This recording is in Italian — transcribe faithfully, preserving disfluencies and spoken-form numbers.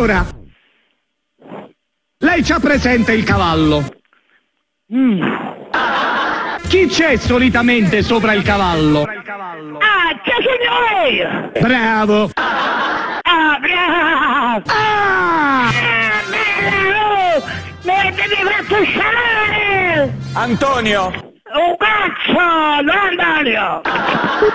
Ora, lei c'ha presente il cavallo? Mm. Chi c'è solitamente sopra il cavallo? Ah, c'è signore! Bravo! Ah, bravo! Ah! Ah, bello! Mi devi fatto salare! Antonio! Un cazzo! Non Antonio!